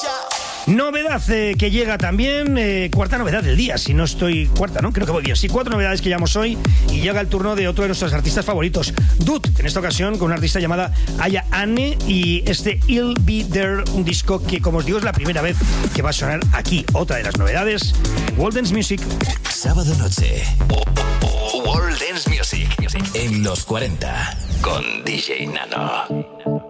Novedad que llega también, cuarta novedad del día, si no estoy cuarta, ¿no? Creo que voy bien. Sí, 4 novedades que llevamos hoy y llega el turno de otro de nuestros artistas favoritos, Dude, en esta ocasión con una artista llamada Aya Anne y este I'll Be There, un disco que, como os digo, es la primera vez que va a sonar aquí. Otra de las novedades, World Dance Music. Sábado noche, World Dance Music en los 40 con DJ Nano.